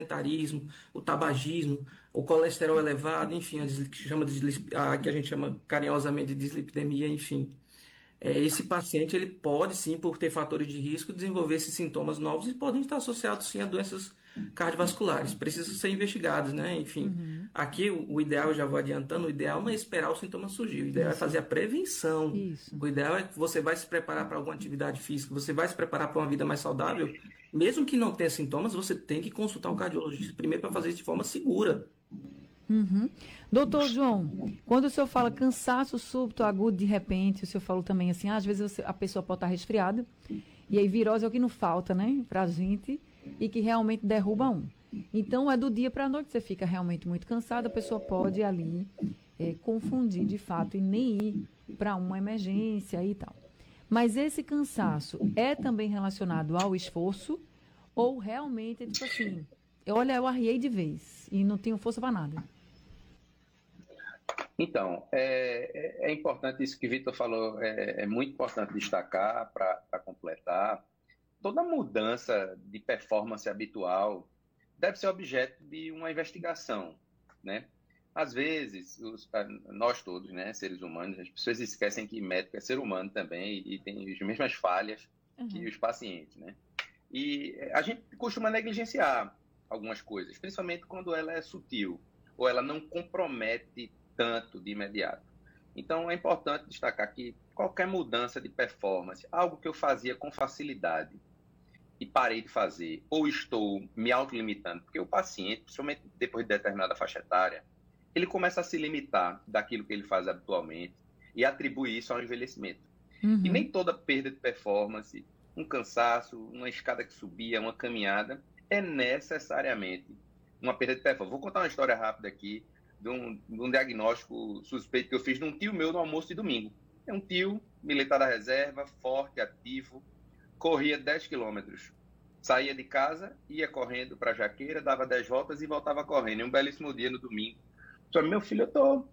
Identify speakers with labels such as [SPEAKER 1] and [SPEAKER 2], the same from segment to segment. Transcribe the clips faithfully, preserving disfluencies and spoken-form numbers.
[SPEAKER 1] sedentarismo, o tabagismo, o colesterol elevado, enfim, a, dis- que chama de, dis- a que a gente chama carinhosamente de dislipidemia, enfim. É, esse paciente ele pode sim, por ter fatores de risco, desenvolver esses sintomas novos e podem estar associados sim a doenças cardiovasculares. Precisam ser investigados, né? Enfim,
[SPEAKER 2] Uhum.
[SPEAKER 1] aqui o, o ideal, eu já vou adiantando, o ideal não é esperar o sintoma surgir, o ideal é
[SPEAKER 2] Isso,
[SPEAKER 1] fazer a prevenção.
[SPEAKER 2] isso.
[SPEAKER 1] O ideal é que você vai se preparar para alguma atividade física, você vai se preparar para uma vida mais saudável, mesmo que não tenha sintomas, você tem que consultar o cardiologista primeiro para fazer isso de forma segura.
[SPEAKER 2] Uhum. Doutor João, quando o senhor fala cansaço súbito, agudo, de repente, o senhor falou também assim, ah, às vezes você- a pessoa pode estar resfriada, e aí virose é o que não falta, né, pra gente, e que realmente derruba um. Então, é do dia para a noite, você fica realmente muito cansado, a pessoa pode ali é, confundir de fato e nem ir para uma emergência e tal. Mas esse cansaço é também relacionado ao esforço, ou realmente é tipo assim, olha, eu arriei de vez e não tenho força para nada.
[SPEAKER 3] Então, é, é- é importante isso que o Vitor falou, é, é muito importante destacar para completar. Toda mudança de performance habitual deve ser objeto de uma investigação, né? Às vezes, os- a- nós todos, né, seres humanos, as pessoas esquecem que médico é ser humano também e tem as mesmas falhas que
[SPEAKER 2] Uhum.
[SPEAKER 3] os pacientes, né? E eh, a gente costuma negligenciar algumas coisas, principalmente quando ela é sutil ou ela não compromete tanto de imediato. Então, é importante destacar que qualquer mudança de performance, algo que eu fazia com facilidade e parei de fazer, ou estou me autolimitando, porque o paciente, principalmente depois de determinada faixa etária, ele começa a se limitar daquilo que ele faz habitualmente e atribui isso ao envelhecimento. E
[SPEAKER 2] Uhum.
[SPEAKER 3] nem toda perda de performance, um cansaço, uma escada que subia, uma caminhada, é necessariamente uma perda de performance. Vou contar uma história rápida aqui de um, de um diagnóstico suspeito que eu fiz de um tio meu no almoço de domingo. É um tio, militar da reserva, forte, ativo, corria dez quilômetros. Saía de casa, ia correndo para a Jaqueira, dava dez voltas e voltava correndo. E um belíssimo dia no domingo. Só, meu filho, eu tô,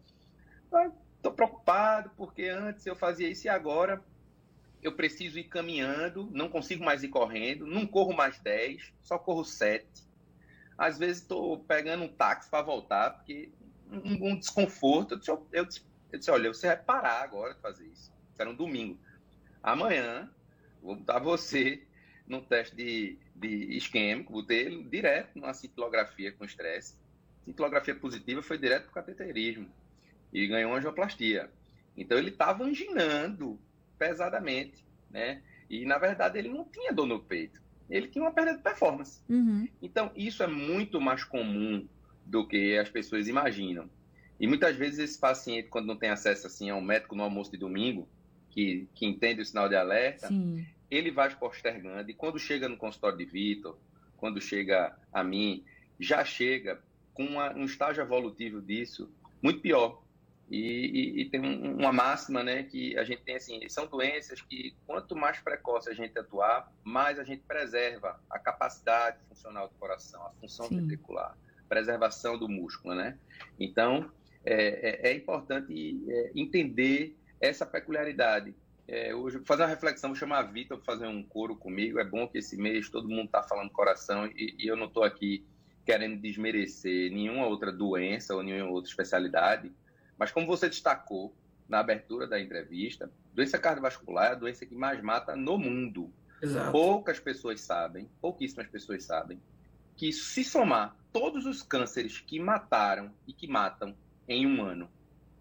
[SPEAKER 3] tô preocupado porque antes eu fazia isso e agora eu preciso ir caminhando, não consigo mais ir correndo, não corro mais dez, só corro sete. Às vezes estou pegando um táxi para voltar, porque um, um desconforto. Eu disse, eu, disse, eu disse, olha, você vai parar agora de fazer isso. Isso era um domingo. Amanhã, vou botar você num teste de, de isquêmico, botei ele direto numa cintilografia com estresse. Cintilografia positiva foi direto para o cateterismo e ganhou angioplastia. Então ele estava anginando pesadamente, né? E na verdade ele não tinha dor no peito, ele tinha uma perda de performance.
[SPEAKER 2] Uhum.
[SPEAKER 3] Então isso é muito mais comum do que as pessoas imaginam. E muitas vezes esse paciente, quando não tem acesso assim a um médico no almoço de domingo, que, que entende o sinal de alerta,
[SPEAKER 2] Sim.
[SPEAKER 3] ele vai postergando. E quando chega no consultório de Vitor, quando chega a mim, já chega com uma, um estágio evolutivo disso muito pior. E, e, e tem um, uma máxima, né, que a gente tem assim, são doenças que quanto mais precoce a gente atuar, mais a gente preserva a capacidade funcional do coração, a função
[SPEAKER 2] Sim.
[SPEAKER 3] ventricular, preservação do músculo, né? Então, é, é, é importante é, entender essa peculiaridade. É, hoje, vou fazer uma reflexão, vou chamar a Vitor para fazer um coro comigo. É bom que esse mês todo mundo está falando coração e, e eu não estou aqui querendo desmerecer nenhuma outra doença ou nenhuma outra especialidade, mas como você destacou na abertura da entrevista, doença cardiovascular é a doença que mais mata no mundo.
[SPEAKER 1] Exato.
[SPEAKER 3] Poucas pessoas sabem, pouquíssimas pessoas sabem, que se somar todos os cânceres que mataram e que matam em um ano,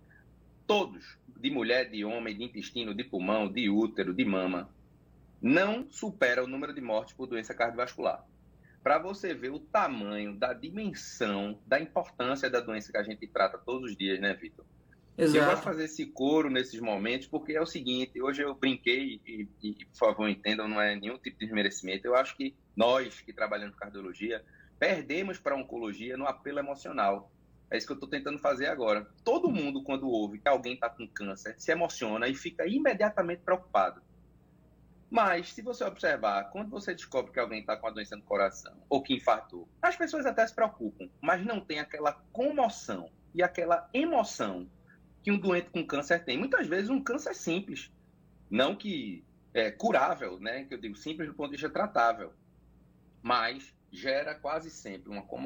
[SPEAKER 3] todos, de mulher, de homem, de intestino, de pulmão, de útero, de mama, não supera o número de mortes por doença cardiovascular. Para você ver o tamanho da dimensão, da importância da doença que a gente trata todos os dias, né, Vitor? E eu gosto de
[SPEAKER 1] Exato.
[SPEAKER 3] fazer esse coro nesses momentos, porque é o seguinte, hoje eu brinquei, e, e por favor entendam, não é nenhum tipo de desmerecimento, eu acho que nós que trabalhamos em cardiologia, perdemos para a oncologia no apelo emocional. É isso que eu estou tentando fazer agora. Todo mundo, quando ouve que alguém está com câncer, se emociona e fica imediatamente preocupado. Mas, se você observar, quando você descobre que alguém está com a doença no coração ou que infartou, as pessoas até se preocupam, mas não tem aquela comoção e aquela emoção que um doente com câncer tem. Muitas vezes um câncer simples, não que é curável, né? Que eu digo simples do ponto de vista tratável, mas gera quase sempre uma